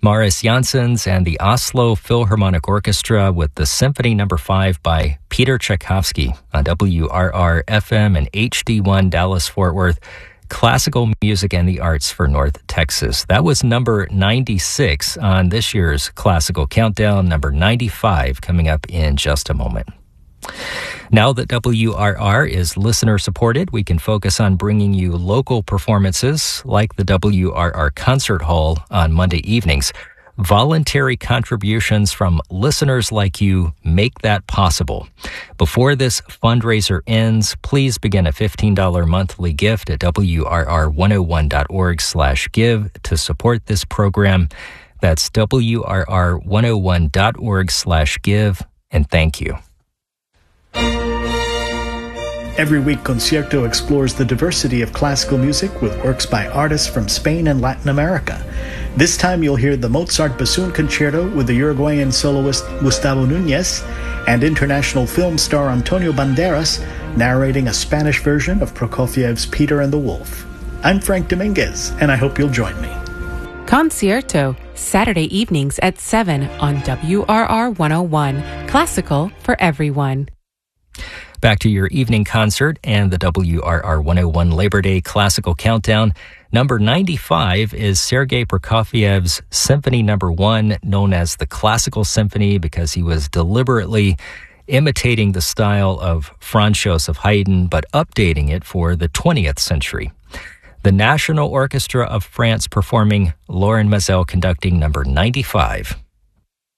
Marius Jansons and the Oslo Philharmonic Orchestra with the Symphony No. 5 by Peter Tchaikovsky on WRR-FM and HD1 Dallas-Fort Worth. Classical music and the arts for North Texas. That was number 96 on this year's Classical Countdown, number 95 coming up in just a moment. Now that WRR is listener-supported, we can focus on bringing you local performances like the WRR Concert Hall on Monday evenings. Voluntary contributions from listeners like you make that possible. Before this fundraiser ends, please begin a $15 monthly gift at WRR101.org/give to support this program. That's WRR101.org/give, and thank you. Every week, Concierto explores the diversity of classical music with works by artists from Spain and Latin America. This time you'll hear the Mozart Bassoon Concerto with the Uruguayan soloist Gustavo Núñez and international film star Antonio Banderas narrating a Spanish version of Prokofiev's Peter and the Wolf. I'm Frank Dominguez, and I hope you'll join me. Concierto, Saturday evenings at 7 on WRR 101, classical for everyone. Back to your evening concert and the WRR 101 Labor Day Classical Countdown. Number 95 is Sergei Prokofiev's Symphony No. 1, known as the Classical Symphony because he was deliberately imitating the style of Franz Joseph Haydn, but updating it for the 20th century. The National Orchestra of France performing, Lauren Mazel conducting number 95.